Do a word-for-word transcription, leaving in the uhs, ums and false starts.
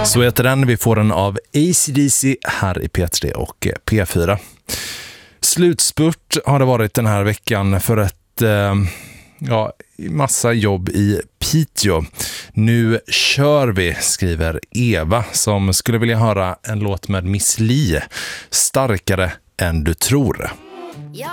Så heter den. Vi får den av A C D C här i P tre och P fyra. Slutspurt har det varit den här veckan för ett eh, ja, massa jobb i Piteå. Nu kör vi, skriver Eva som skulle vilja höra en låt med Miss Li, Starkare än du tror.